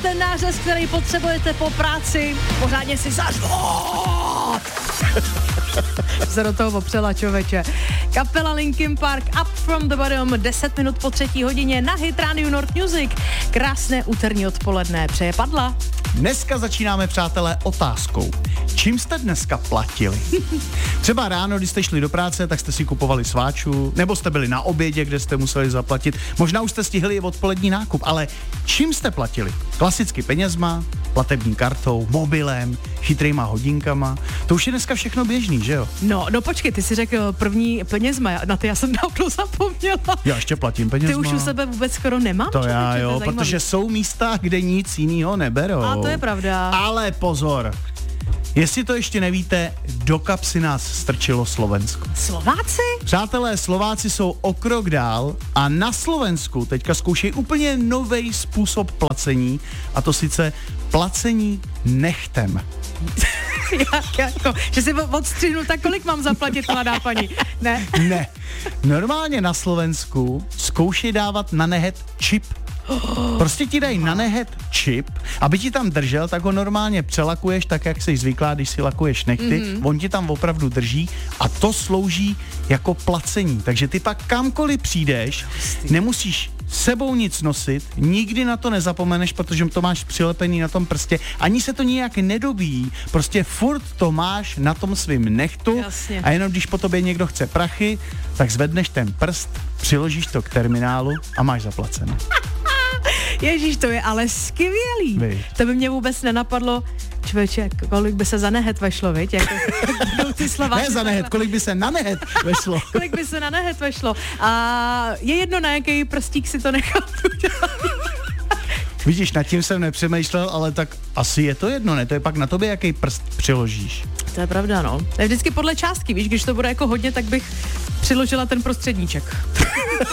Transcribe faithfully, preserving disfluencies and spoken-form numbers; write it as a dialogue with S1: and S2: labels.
S1: ten nářez, který potřebujete po práci, pořádně si zažvout. Se do toho opřela, člověče. Kapela Linkin Park, Up from the Bottom, deset minut po třetí hodině na Hit Radio North Music. Krásné úterní odpoledne, přeje Padla.
S2: Dneska začínáme, přátelé, otázkou. Čím jste dneska platili? Třeba ráno, když jste šli do práce, tak jste si kupovali sváčů, nebo jste byli na obědě, kde jste museli zaplatit. Možná už jste stihli i odpolední nákup, ale čím jste platili? Klasicky penězma, platební kartou, mobilem, chytrýma hodinkama. To už je dneska všechno běžný, že jo?
S1: No, no počkej, ty jsi řekl první penězma, na ty já jsem dávno zapomněla.
S2: Já ještě platím penězma.
S1: Ty už u sebe vůbec skoro nemám.
S2: To
S1: člověče,
S2: já
S1: to
S2: jo,
S1: je
S2: protože jsou místa, kde nic jiného neberou.
S1: A to je pravda.
S2: Ale pozor, jestli to ještě nevíte, do kapsy nás strčilo Slovensko.
S1: Slováci?
S2: Přátelé, Slováci jsou o krok dál a na Slovensku teďka zkoušejí úplně nový způsob placení, a to sice placení nechtem.
S1: Jak, jako, že si odstřihnu, tak kolik mám zaplatit, mladá paní? Ne?
S2: Ne. Normálně na Slovensku zkoušejí dávat na nehet čip. Prostě ti dají na nehet čip, aby ti tam držel, tak ho normálně přelakuješ tak, jak jsi zvyklá, když si lakuješ nechty, mm-hmm. on ti tam opravdu drží a to slouží jako placení. Takže ty pak kamkoliv přijdeš, nemusíš sebou nic nosit, nikdy na to nezapomeneš, protože to máš přilepený na tom prstě, ani se to nijak nedobíjí, prostě furt to máš na tom svým nechtu.
S1: Jasně. A
S2: jenom když po tobě někdo chce prachy, tak zvedneš ten prst, přiložíš to k terminálu a máš zaplacené.
S1: Ježíš, to je ale skvělý.
S2: Vy.
S1: To by mě vůbec nenapadlo, člověče, kolik by se za nehet vešlo, viď? Jako, ty Slováci,
S2: ne za nehet, kolik by se na nehet vešlo.
S1: kolik by se na nehet vešlo. A je jedno, na jaký prstík si to nechal udělat.
S2: Vidíš, nad tím jsem nepřemýšlel, ale tak asi je to jedno, ne? To je pak na tobě, jaký prst přiložíš.
S1: To je pravda, no. To je vždycky podle částky, víš, když to bude jako hodně, tak bych přiložila ten prostředníček.